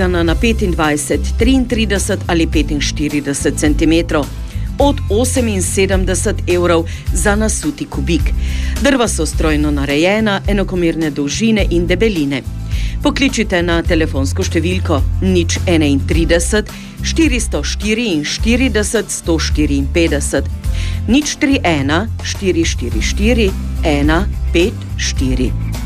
na 25, 33 ali 45 cm. Od 78 € za nasuti kubik. Drva so strojno narejena, enakomerne dolžine in debeline. Pokličite na telefonsko številko 031 444 154 031 444 154.